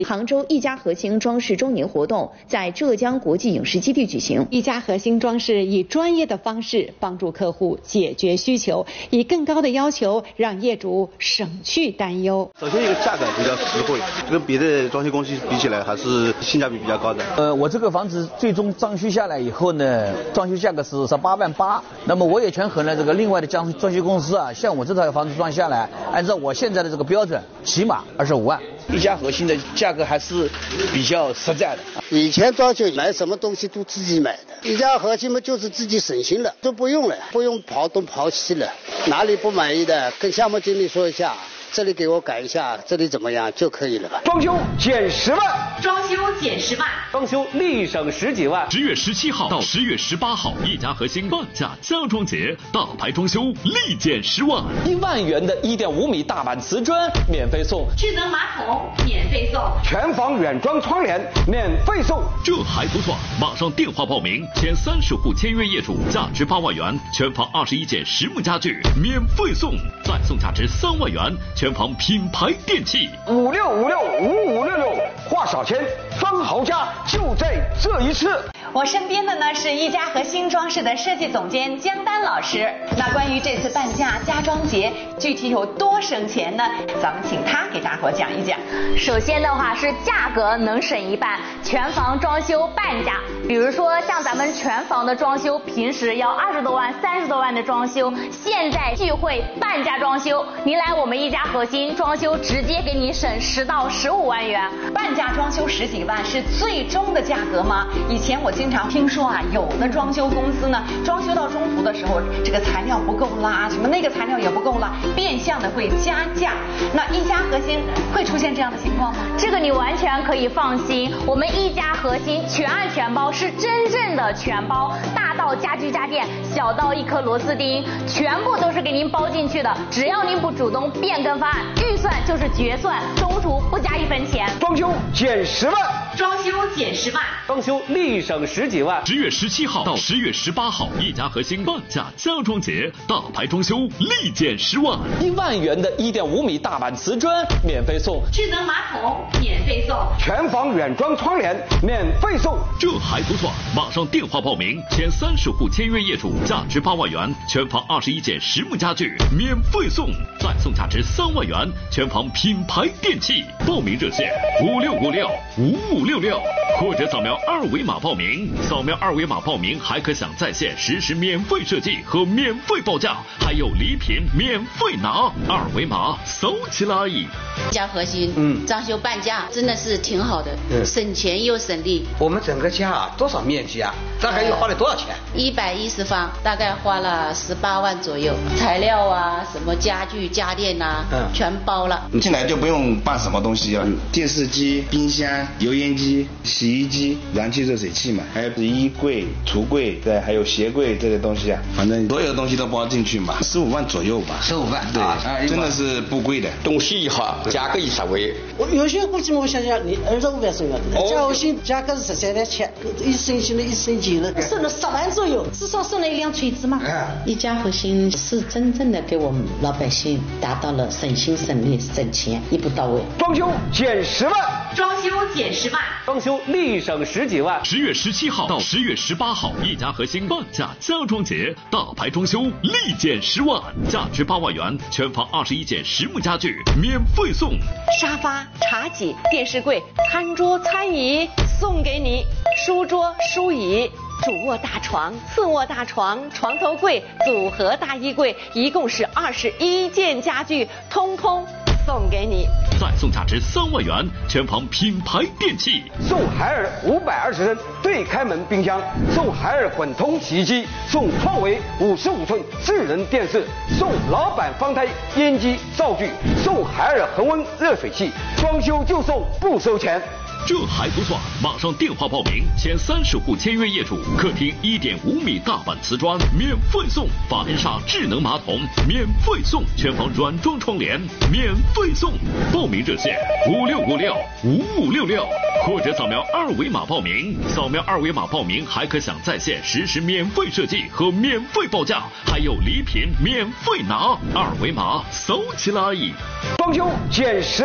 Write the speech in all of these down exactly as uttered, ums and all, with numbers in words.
杭州一家核心装饰周年活动在浙江国际影视基地举行。 一家核心装饰以专业的方式帮助客户解决需求，以更高的要求让业主省去担忧。 首先，一个价格比较实惠，跟别的装修公司比起来，还是性价比比较高的。 呃，我这个房子最终装修下来以后呢，装修价格是十八万八。那么我也权衡了这个另外的装装修公司啊，像我这套房子装下来，按照我现在的这个标准，起码二十五万。 一家核心的价格还是比较实在的。 以前装修买什么东西都自己买的，一家核心嘛就是自己省心了，都不用了，不用跑东跑西了。哪里不满意的，跟项目经理说一下，这里给我改一下，这里怎么样就可以了吧。 装修减十万， 装修减十万， 装修立省十几万。 十月十七号到十月十八号，一家核心半价家装节，大牌装修立减十万， 一万元的一点五米大板瓷砖免费送， 智能马桶免费送， 全房原装窗帘免费送。 这还不算，马上电话报名，前三十户签约业主价值八万元，全房二十一件实木家具免费送，再送价值三万元。全房品牌电器， 五六五六五五六六，话少钱，方豪家就在这一次。 我身边的呢是一家核心装饰的设计总监江丹老师。那关于这次半价家装节，具体有多省钱呢？咱们请他给大伙讲一讲。 首先的话是价格能省一半，全房装修半价。比如说像咱们全房的装修，平时要二十多万、三十多万的装修，现在聚会半价装修，您来我们一家核心装修，直接给你省十到十五万元。 半价装修十几万是最终的价格吗？以前我经常听说啊，有的装修公司呢，装修到中途的时候，这个材料不够啦，什么那个材料也不够啦，变相的会加价。那一家核心会出现这样的情况吗？ 这个你完全可以放心，我们一家核心全案全包，是真正的全包，大到家居家电，小到一颗螺丝钉，全部都是给您包进去的。只要您不主动变更方案，预算就是决算，中途不加一分钱。 装修减十万， 装修减十万， 装修立省十几万。 十月十七号到十月十八号，一家核心半价家装节，大牌装修立减十万， 一万元的一点五米大板瓷砖免费送， 智能马桶免费送， 全房原装窗帘免费送。 这还不算，马上电话报名，前三十户签约业主价值八万元，全房二十一件实木家具免费送，再送价值三万元，全房品牌电器。报名热线五六五六五五六六，或者扫描二维码报名。扫描二维码报名还可享在线实时免费设计和免费报价，还有礼品免费拿。二维码搜起来。 一家核心，嗯，装修半价真的是挺好的，嗯，省钱又省力。 我们整个家啊，多少面积啊？大概又花了多少钱？ 一百一十方，大概花了十八万左右，材料啊，什么家具家电呐、啊，嗯，全包了。 你进来就不用办什么东西啊，电视机、冰箱、油烟机、洗衣机、燃气热水器嘛，还有衣柜、橱柜，对，还有鞋柜这些东西啊，反正所有的东西都包进去嘛，十五万左右吧。 十五万， 对，啊、真的是不贵的。 东西一好，价格一稍微。 我有些估计我想想，你二十五万左右的，家核心价格是十三万七，一升级了，一升级了，省了十万左右，至少省了一辆锤子嘛。 一家核心是真正的给我们老百姓达到了省心省力省钱，一步到位。 装修减十万， 装修减十万， 装修立省十几万。 十月十七号到十月十八号，一家核心半价家装节，大牌装修立减十万，价值八万元，全房二十一件实木家具免费送， 沙发、茶几、电视柜、餐桌、餐椅送给你，书桌、书椅。主卧大床、次卧大床、床头柜、组合大衣柜，一共是二十一件家具，通通送给你。 再送价值三万元，全房品牌电器。 送海尔五百二十升对开门冰箱，送海尔滚筒洗衣机，送创维五十五寸智能电视，送老板方胎烟机灶具，送海尔恒温热水器，装修就送不收钱。 这还不算，马上电话报名，前三十户签约业主，客厅一点五米大板瓷砖免费送，法根莎智能马桶免费送，全房软装窗帘免费送。报名热线五六五六五五六六，或者扫描二维码报名。扫描二维码报名还可享在线实时免费设计和免费报价，还有礼品免费拿。二维码搜起来。 装修减十万，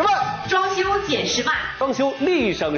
装修减十万， 装修立省。